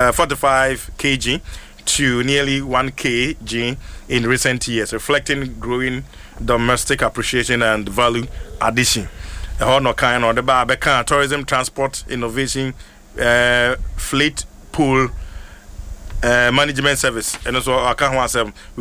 45 kg to nearly 1 kg in recent years, reflecting growing domestic appreciation and value addition. No kind of the tourism, transport, innovation, fleet pool management service, and also I can't